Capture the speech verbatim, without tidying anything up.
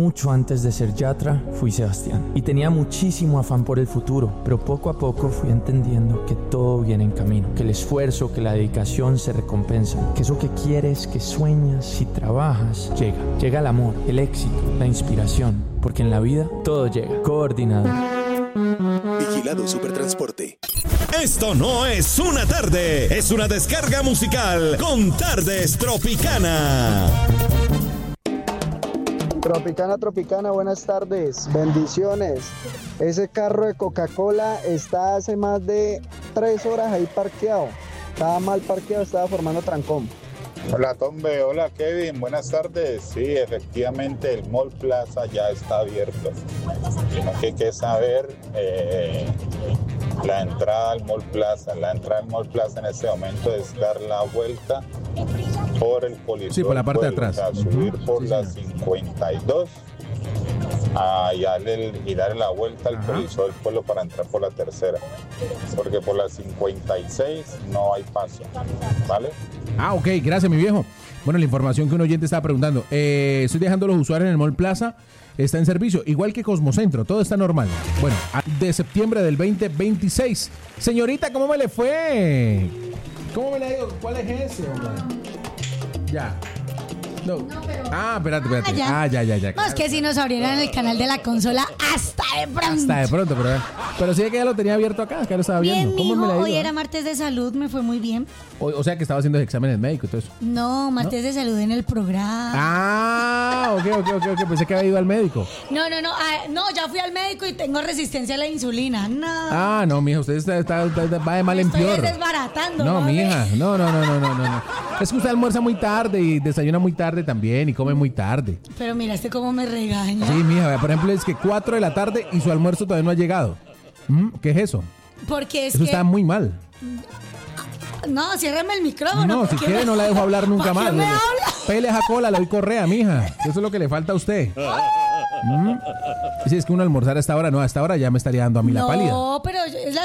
Mucho antes de ser Yatra, fui Sebastián. Y tenía muchísimo afán por el futuro, pero poco a poco fui entendiendo que todo viene en camino, que el esfuerzo, que la dedicación se recompensan, que eso que quieres, que sueñas, si trabajas, llega. Llega el amor, el éxito, la inspiración, porque en la vida todo llega. Coordinado. Vigilado Supertransporte. Esto no es una tarde, es una descarga musical con Tardes Tropicana. Tropicana, Tropicana, buenas tardes, bendiciones. Ese carro de Coca-Cola está hace más de tres horas ahí parqueado. Estaba mal parqueado, estaba formando trancón. Hola Tombe, hola Kevin, buenas tardes. Sí, efectivamente el Mall Plaza ya está abierto. Lo que hay que saber, eh, la entrada al Mall Plaza, la entrada al Mall Plaza en este momento es dar la vuelta por el Coliseo. Sí, por la parte de Pueblo, atrás. O sea, subir por Sí, la señor. cincuenta y dos ah, y, darle, y darle la vuelta al Ajá. Coliseo del Pueblo para entrar por la tercera. Porque por la cincuenta y seis no hay paso, ¿vale? Ah, ok, gracias mi viejo. Bueno, la información que un oyente estaba preguntando. Eh, estoy dejando a los usuarios en el Mall Plaza. Está en servicio, igual que Cosmocentro, todo está normal. Bueno, de septiembre del veinte veintiséis. Señorita, ¿cómo me le fue? ¿Cómo me le digo? ¿Cuál es ese, hombre? Ya. No. No, pero- Ah, espérate, espérate. Ah, ya. Ah, ya, ya, ya. No, es que si nos abrieran el canal de la consola hasta de pronto. Hasta de pronto, pero, pero sí que ya lo tenía abierto acá, que lo estaba viendo. Bien, ¿Cómo mijo, me la digo? hoy era martes de salud, me fue muy bien. O, o sea que estaba haciendo exámenes médicos y todo eso. No, martes de salud en el programa. Ah, ok, ok, ok, ok. Pensé que había ido al médico. No, no, no, ah, no, ya fui al médico y tengo resistencia a la insulina. No. Ah, no, mija, usted está, está- está- va de mal Me en estoy peor. desbaratando. No, ¿no? mija, no, no, no, no, no, no, no. Es que usted almuerza muy tarde y desayuna muy tarde también y come muy tarde. Pero mira, este cómo me regaña. Sí, mija, vea, por ejemplo, es que cuatro de la tarde y su almuerzo todavía no ha llegado. ¿Mm? ¿Qué es eso? Porque es Eso que... está muy mal. No, ciérrame el micrófono. No, si ¿por qué quiere me- no la dejo hablar nunca ¿Por qué más. me Le- habla? Pele esa cola, le doy correa, mija. Eso es lo que le falta a usted. ¿Mm? Si es que uno almorzar a esta hora, no, a esta hora ya me estaría dando a mí la pálida. No, pero es la